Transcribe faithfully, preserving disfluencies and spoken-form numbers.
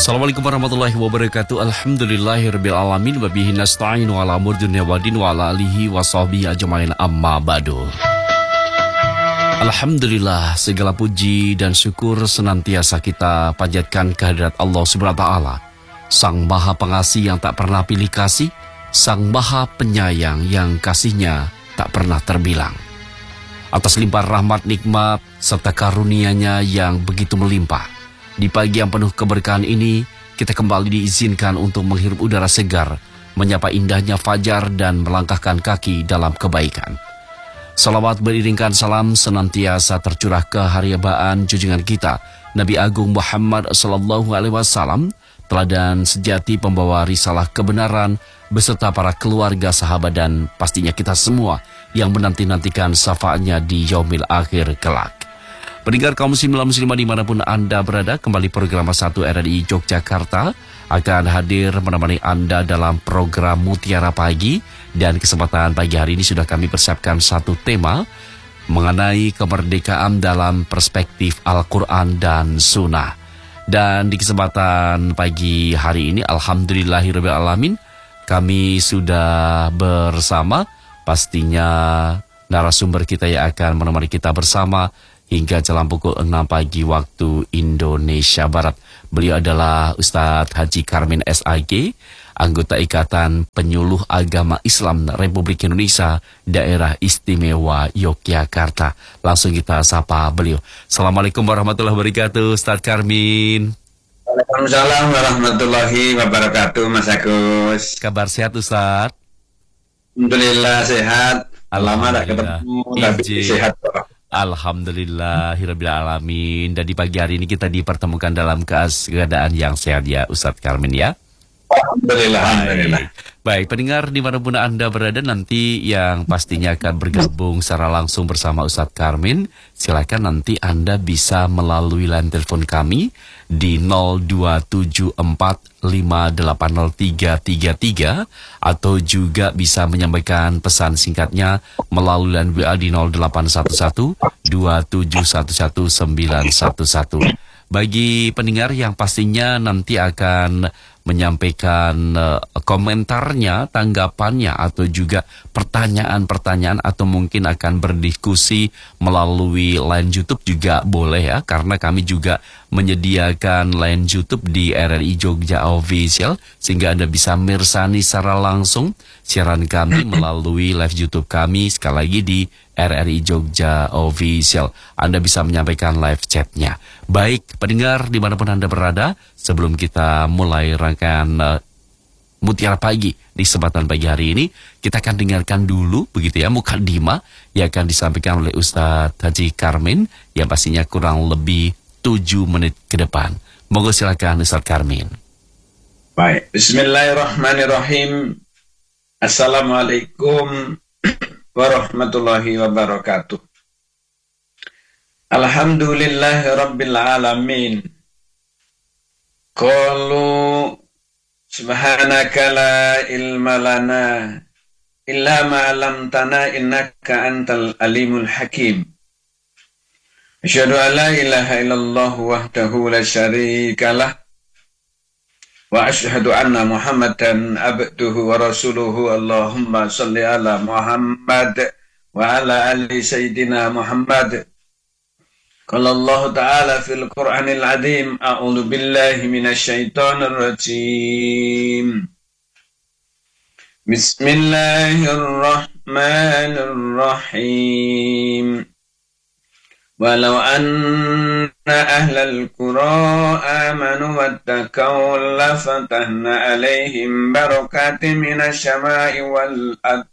Assalamualaikum warahmatullahi wabarakatuh. Alhamdulillahirabbil alamin wa bihi nasta'in wa ala umuri dunya waddin wa ala alihi wa sahbihi ajmain amma ba'du. Alhamdulillah, segala puji dan syukur senantiasa kita panjatkan kehadirat Allah Subhanahu wa taala, Sang Maha Pengasih yang tak pernah pilih kasih, Sang Maha Penyayang yang kasihnya tak pernah terbilang. Atas limpahan rahmat, nikmat serta karunia-Nya yang begitu melimpah, di pagi yang penuh keberkahan ini, kita kembali diizinkan untuk menghirup udara segar, menyapa indahnya fajar dan melangkahkan kaki dalam kebaikan. Salawat beriringkan salam senantiasa tercurah ke hariabaan junjungan kita, Nabi Agung Muhammad Sallallahu Alaihi Wasallam, teladan sejati pembawa risalah kebenaran, beserta para keluarga, sahabat, dan pastinya kita semua yang menanti-nantikan syafaatnya di yaumil akhir kelak. Pendengar kaum muslim muslimah dimanapun Anda berada, kembali program satu R R I Yogyakarta akan hadir menemani Anda dalam program Mutiara Pagi. Dan kesempatan pagi hari ini sudah kami persiapkan satu tema mengenai kemerdekaan dalam perspektif Al-Quran dan Sunnah. Dan di kesempatan pagi hari ini, alhamdulillahirabbil alamin, kami sudah bersama pastinya narasumber kita yang akan menemani kita bersama hingga jelang pukul enam pagi waktu Indonesia Barat. Beliau adalah Ustadz Haji Karmin S A G, anggota Ikatan Penyuluh Agama Islam Republik Indonesia, Daerah Istimewa Yogyakarta. Langsung kita sapa beliau. Assalamualaikum warahmatullahi wabarakatuh, Ustadz Karmin. Waalaikumsalam warahmatullahi wabarakatuh, Mas Agus. Kabar sehat, Ustadz? Alhamdulillah sehat. Lama tak ketemu, tapi sehat kok. Alhamdulillahirabbil alamin. Dan di pagi hari ini kita dipertemukan dalam keadaan yang sehat ya, Ustadz Karmin ya. Alhamdulillah. Baik. Alhamdulillah. Baik, pendengar dimanapun Anda berada nanti yang pastinya akan bergabung secara langsung bersama Ustadz Karmin, silakan nanti Anda bisa melalui line telepon kami di nol dua tujuh empat lima delapan nol tiga tiga tiga atau juga bisa menyampaikan pesan singkatnya melalui line W A di nol delapan satu satu dua tujuh satu satu sembilan satu satu. Bagi pendengar yang pastinya nanti akan menyampaikan uh, komentarnya, tanggapannya, atau juga pertanyaan-pertanyaan, atau mungkin akan berdiskusi melalui line YouTube juga boleh ya, karena kami juga menyediakan line YouTube di R R I Jogja Official, sehingga Anda bisa mirsani secara langsung siaran kami melalui live YouTube kami, sekali lagi di R R I Jogja Official. Anda bisa menyampaikan live chatnya. Baik, pendengar dimanapun Anda berada, sebelum kita mulai rangkaian uh, Mutiara Pagi di kesempatan pagi hari ini, kita akan dengarkan dulu begitu ya mukadimah yang akan disampaikan oleh Ustadz Haji Karmin yang pastinya kurang lebih tujuh menit ke depan. Monggo silakan Ustadz Karmin. Baik, bismillahirrahmanirrahim. Assalamualaikum warahmatullahi wabarakatuh. Alhamdulillahi rabbil alamin. Qalu subhanaka la ilma lana illa ma 'allamtana innaka antal alimul hakim. Asyhadu an la ilaha illallah wahdahu la syarikalah wa asyhadu anna Muhammadan abduhu wa rasuluhu. Allahumma salli ala Muhammad wa ala ali sayyidina Muhammad. Qala Allah ta'ala fil Qur'anil azim, a'udzu billahi minasy syaithanir rajim. Bismillahirrahmanirrahim. Walau anna ahlal qura amanu wattaqaw la fatahna alaihim barakatin minasy syama'i wal ardh.